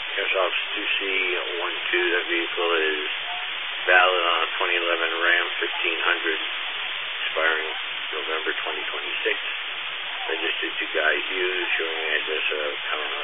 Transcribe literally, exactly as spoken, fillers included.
Airsoft two C one two, that vehicle is valid on a twenty eleven Ram fifteen hundred, expiring November twenty twenty-six. Registered to Guy Hughes, showing address of Town